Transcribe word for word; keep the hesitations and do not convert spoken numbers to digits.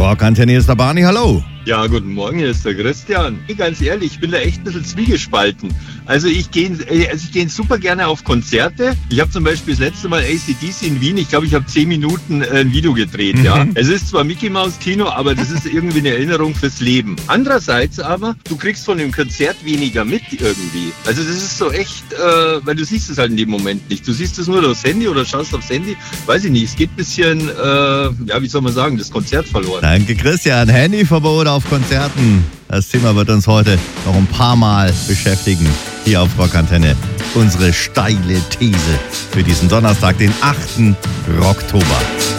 Rockantenne ist der Barney, hallo. Ja, guten Morgen, hier ist der Christian. Ganz ehrlich, ich bin da echt ein bisschen zwiegespalten. Also ich gehe also ich gehe super gerne auf Konzerte. Ich habe zum Beispiel das letzte Mal A C D C in Wien, ich glaube, ich habe zehn Minuten äh, ein Video gedreht. Mhm. Ja. Es ist zwar Mickey Maus Kino, aber das ist irgendwie eine Erinnerung fürs Leben. Andererseits aber, du kriegst von dem Konzert weniger mit irgendwie. Also das ist so echt, äh, weil du siehst es halt in dem Moment nicht. Du siehst es nur aufs Handy oder schaust aufs Handy. Weiß ich nicht, es geht ein bisschen, äh, ja, wie soll man sagen, das Konzert verloren. Danke, Christian. Handyverbot auf Konzerten. Das Thema wird uns heute noch ein paar Mal beschäftigen. Hier auf Rockantenne. Unsere steile These für diesen Donnerstag, den achten Oktober.